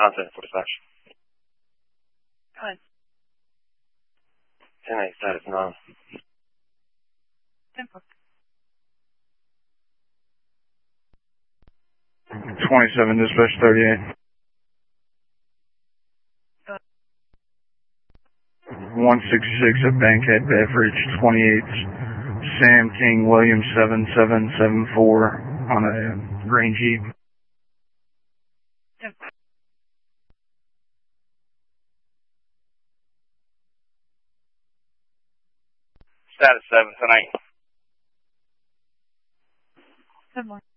content for dispatch. Go ahead. 10-8 status 9. 10-4. 27 dispatch 38. 166 at Bankhead Beverage, 28's Sam King Williams 7774 on a green Jeep. 10-4. Status 7 tonight. 10-1.